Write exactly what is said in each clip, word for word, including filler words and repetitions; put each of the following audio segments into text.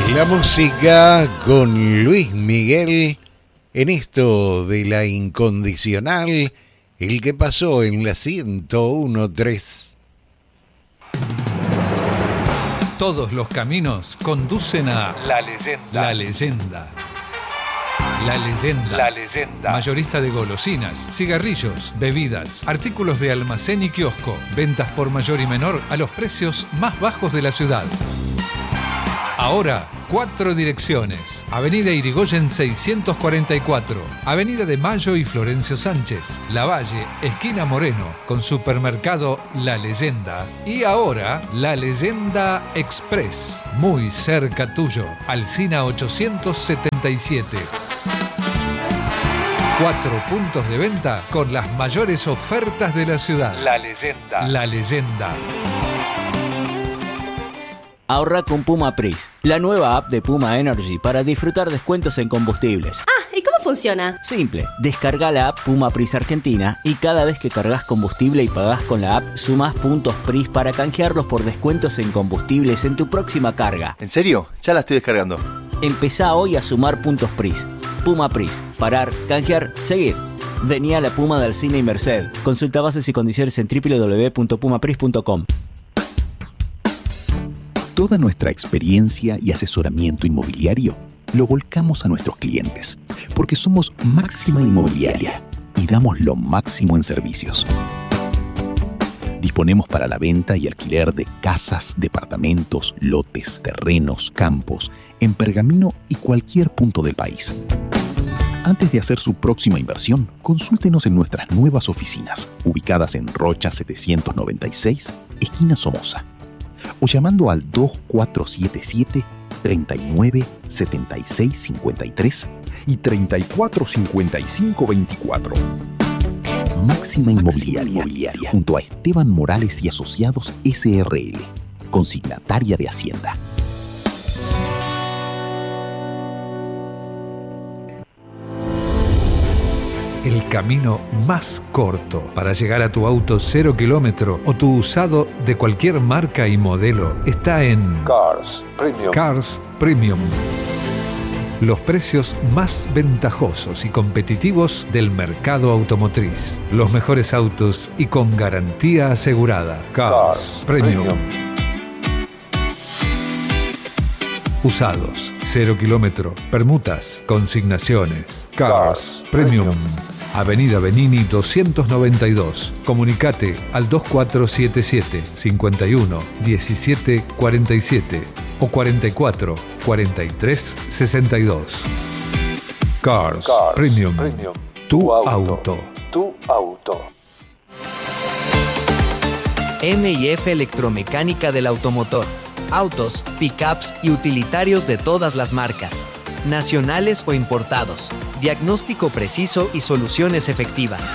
La música con Luis Miguel en esto de la incondicional, el que pasó en la ciento uno punto tres. Todos los caminos conducen a La Leyenda. La Leyenda. La Leyenda. La Leyenda. Mayorista de golosinas, cigarrillos, bebidas, artículos de almacén y kiosco. Ventas por mayor y menor a los precios más bajos de la ciudad. Ahora, cuatro direcciones. Avenida Irigoyen seiscientos cuarenta y cuatro. Avenida de Mayo y Florencio Sánchez. Lavalle, esquina Moreno, con supermercado La Leyenda. Y ahora, La Leyenda Express. Muy cerca tuyo. Alsina ochocientos setenta y siete. Cuatro puntos de venta con las mayores ofertas de la ciudad. La Leyenda. La Leyenda. Ahorra con Puma Pris, la nueva app de Puma Energy para disfrutar descuentos en combustibles. Ah, ¿y cómo funciona? Simple, descarga la app Puma Pris Argentina y cada vez que cargas combustible y pagás con la app, sumás puntos Pris para canjearlos por descuentos en combustibles en tu próxima carga. ¿En serio? Ya la estoy descargando. Empezá hoy a sumar puntos Pris. Puma Pris, parar, canjear, seguir. Vení a la Puma de Alsina y Merced. Consulta bases y condiciones en doble u doble u doble u punto puma pris punto com. Toda nuestra experiencia y asesoramiento inmobiliario lo volcamos a nuestros clientes, porque somos Máxima Inmobiliaria y damos lo máximo en servicios. Disponemos para la venta y alquiler de casas, departamentos, lotes, terrenos, campos, en Pergamino y cualquier punto del país. Antes de hacer su próxima inversión, consúltenos en nuestras nuevas oficinas, ubicadas en Rocha setecientos noventa y seis, esquina Somoza, o llamando al dos cuatro siete siete, tres nueve, siete seis cinco tres y treinta y cuatro cincuenta y cinco veinticuatro. Máxima Inmobiliaria, Inmobiliaria, junto a Esteban Morales y Asociados S R L, consignataria de Hacienda. El camino más corto para llegar a tu auto cero kilómetro o tu usado de cualquier marca y modelo está en Cars Premium. Cars Premium. Los precios más ventajosos y competitivos del mercado automotriz. Los mejores autos y con garantía asegurada. Cars, Cars Premium. Premium. Usados, cero kilómetro, permutas, consignaciones. Cars, Cars Premium. Premium. Avenida Benini doscientos noventa y dos. Comunicate al dos cuatro siete siete, cinco uno, uno siete cuatro siete o cuarenta y cuatro, cuarenta y tres, sesenta y dos. Cars, Cars Premium. Premium. Tu, Tu auto. auto. Tu auto. M y F Electromecánica del Automotor. Autos, pickups y utilitarios de todas las marcas, nacionales o importados. Diagnóstico preciso y soluciones efectivas.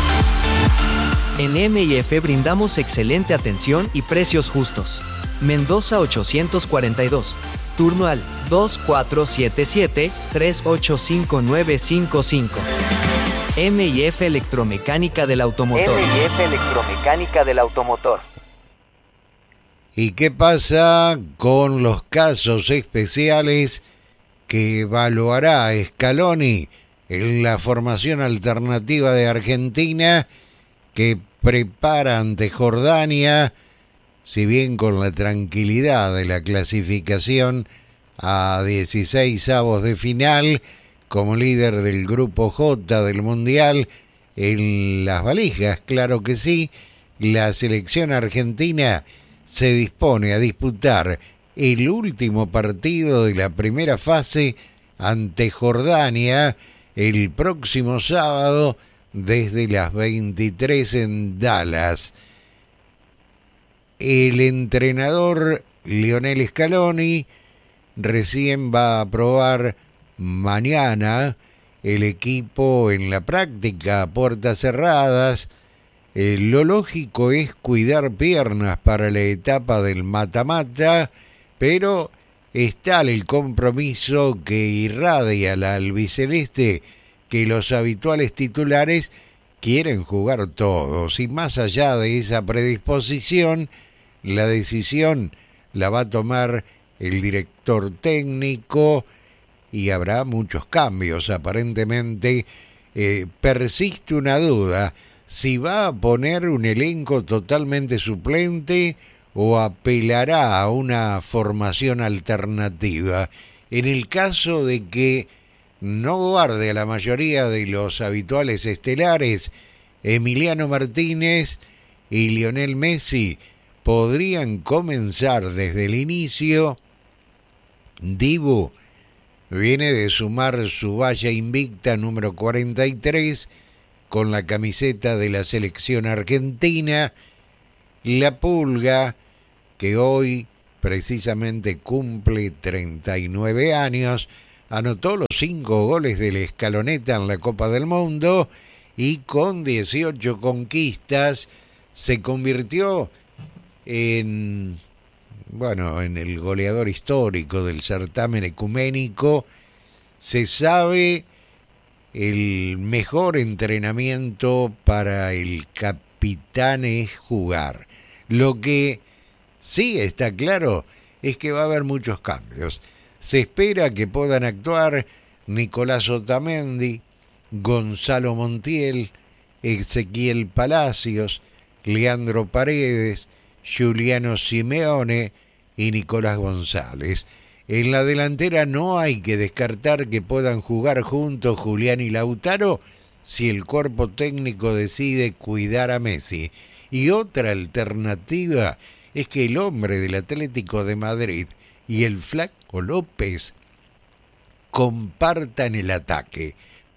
En M y F brindamos excelente atención y precios justos. Mendoza ochocientos cuarenta y dos. Turno al dos cuatro siete siete, tres ocho cinco nueve cinco cinco. M y F Electromecánica del Automotor. M y F Electromecánica del Automotor. ¿Y qué pasa con los casos especiales que evaluará Scaloni en la formación alternativa de Argentina que prepara ante Jordania, si bien con la tranquilidad de la clasificación a dieciséis avos de final como líder del grupo J del Mundial en las valijas? Claro que sí, la selección argentina se dispone a disputar el último partido de la primera fase ante Jordania el próximo sábado desde las veintitrés en Dallas. El entrenador Lionel Scaloni recién va a probar mañana el equipo en la práctica a puertas cerradas. Eh, lo lógico es cuidar piernas para la etapa del mata-mata, pero es tal el compromiso que irradia la albiceleste que los habituales titulares quieren jugar todos, y más allá de esa predisposición, la decisión la va a tomar el director técnico y habrá muchos cambios. Aparentemente eh, persiste una duda si va a poner un elenco totalmente suplente o apelará a una formación alternativa. En el caso de que no guarde a la mayoría de los habituales estelares, Emiliano Martínez y Lionel Messi podrían comenzar desde el inicio. Dibu viene de sumar su valla invicta número cuarenta y tres con la camiseta de la selección argentina. La Pulga, que hoy precisamente cumple treinta y nueve años, anotó los cinco goles de la escaloneta en la Copa del Mundo y con dieciocho conquistas se convirtió en, bueno, en el goleador histórico del certamen ecuménico. Se sabe el mejor entrenamiento para el capitán es jugar. Lo que sí está claro es que va a haber muchos cambios. Se espera que puedan actuar Nicolás Otamendi, Gonzalo Montiel, Ezequiel Palacios, Leandro Paredes, Giuliano Simeone y Nicolás González. En la delantera no hay que descartar que puedan jugar juntos Julián y Lautaro si el cuerpo técnico decide cuidar a Messi. Y otra alternativa es que el hombre del Atlético de Madrid y el Flaco López compartan el ataque.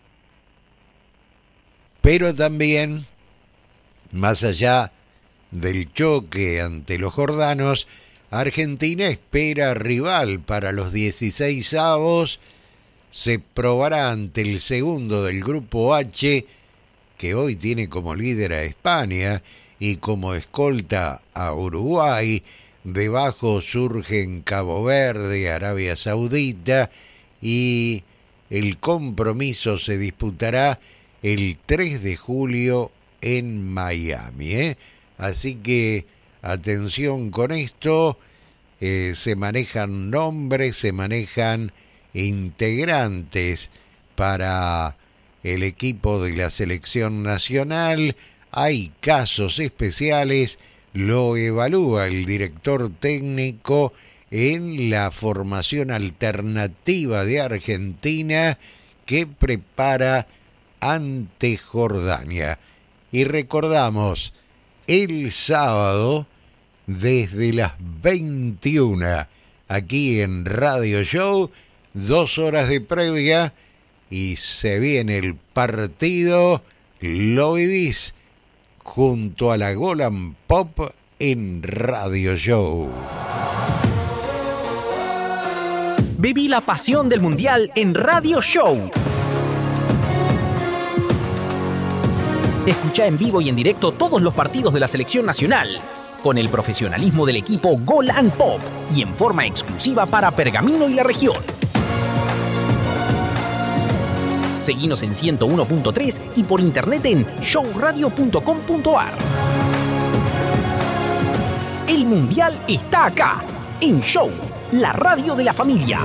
Pero también, más allá del choque ante los jordanos, Argentina espera rival para los dieciseisavos. Se probará ante el segundo del grupo H, que hoy tiene como líder a España y como escolta a Uruguay. Debajo surgen Cabo Verde, Arabia Saudita, y el compromiso se disputará el tres de julio en Miami, ¿eh? Así que atención con esto, eh, se manejan nombres, se manejan integrantes para el equipo de la selección nacional. Hay casos especiales, lo evalúa el director técnico en la formación alternativa de Argentina que prepara ante Jordania. Y recordamos, el sábado, desde las veintiuna, aquí en Radio Show, dos horas de previa, y se viene el partido, lo vivís junto a la Golan Pop en Radio Show. Viví la pasión del Mundial en Radio Show. Escucha en vivo y en directo todos los partidos de la selección nacional, con el profesionalismo del equipo Golan Pop y en forma exclusiva para Pergamino y la región. Seguinos en ciento uno punto tres y por internet en show radio punto com punto a r. El Mundial está acá, en Show, la radio de la familia.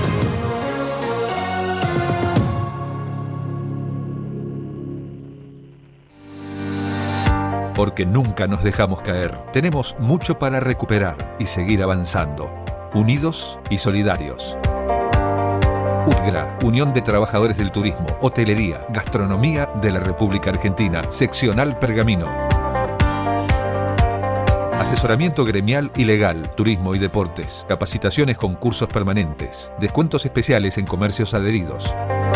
Porque nunca nos dejamos caer. Tenemos mucho para recuperar y seguir avanzando. Unidos y solidarios. UTGRA, Unión de Trabajadores del Turismo, Hotelería, Gastronomía de la República Argentina, Seccional Pergamino. Asesoramiento gremial y legal, turismo y deportes, capacitaciones con cursos permanentes, descuentos especiales en comercios adheridos.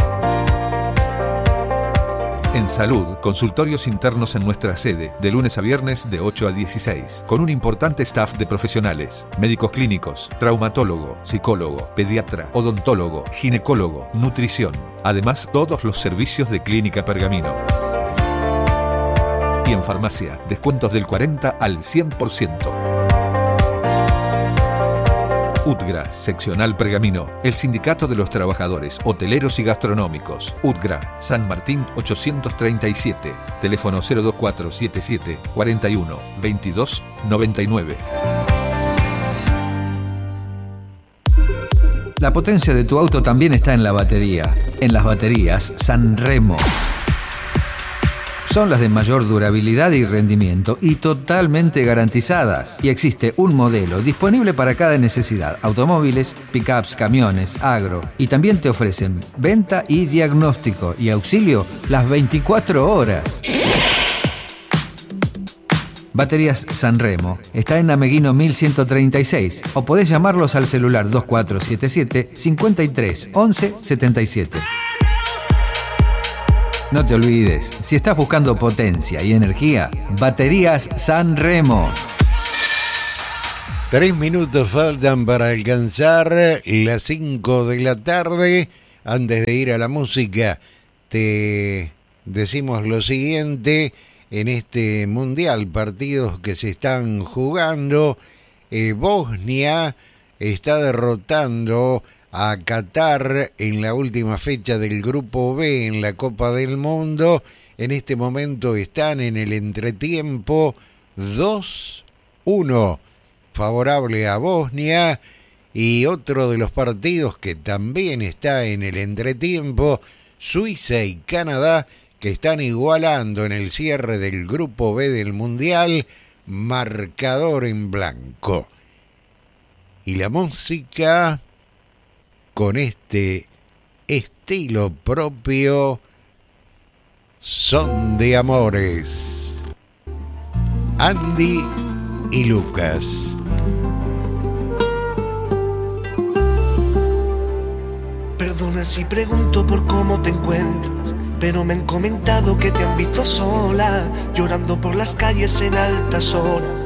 En salud, consultorios internos en nuestra sede, de lunes a viernes de ocho a dieciséis, con un importante staff de profesionales, médicos clínicos, traumatólogo, psicólogo, pediatra, odontólogo, ginecólogo, nutrición. Además, todos los servicios de Clínica Pergamino. Y en farmacia, descuentos del cuarenta al cien por ciento. UTGRA, Seccional Pergamino, el Sindicato de los Trabajadores Hoteleros y Gastronómicos. UTGRA, San Martín ochocientos treinta y siete, teléfono cero dos cuatro siete siete cuarenta y uno veintidós noventa y nueve. La potencia de tu auto también está en la batería. En las baterías Sanremo. Son las de mayor durabilidad y rendimiento y totalmente garantizadas. Y existe un modelo disponible para cada necesidad. Automóviles, pickups, camiones, agro. Y también te ofrecen venta y diagnóstico y auxilio las veinticuatro horas. Baterías Sanremo. Está en Ameguino mil ciento treinta y seis. O podés llamarlos al celular dos cuatro siete siete, cinco tres, once, setenta y siete. No te olvides, si estás buscando potencia y energía, Baterías Sanremo. Tres minutos faltan para alcanzar las cinco de la tarde. Antes de ir a la música, te decimos lo siguiente. En este mundial, partidos que se están jugando, eh, Bosnia está derrotando a Qatar en la última fecha del Grupo B en la Copa del Mundo. En este momento están en el entretiempo dos uno, favorable a Bosnia. Y otro de los partidos que también está en el entretiempo, Suiza y Canadá, que están igualando en el cierre del Grupo B del Mundial, marcador en blanco. Y la música con este estilo propio, Son de Amores. Andy y Lucas. Perdona si pregunto por cómo te encuentras, pero me han comentado que te han visto sola, llorando por las calles en altas horas.